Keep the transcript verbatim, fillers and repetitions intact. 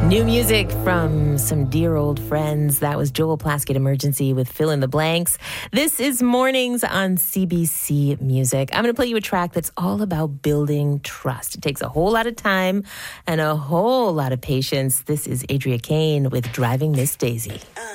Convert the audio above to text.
New music from some dear old friends. That was Joel Plaskett Emergency with Fill in the Blanks. This is Mornings on C B C Music. I'm going to play you a track that's all about building trust. It takes a whole lot of time and a whole lot of patience. This is Adria Kane with Driving Miss Daisy.